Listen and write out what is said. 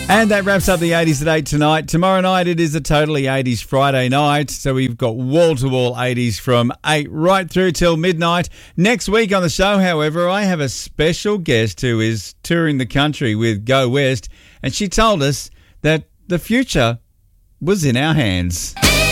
And that wraps up the 80s at 8 tonight. Tomorrow night it is a totally 80s Friday night, so we've got wall-to-wall 80s from 8 right through till midnight. Next week on the show, however, I have a special guest who is touring the country with Go West, and she told us that the future was in our hands.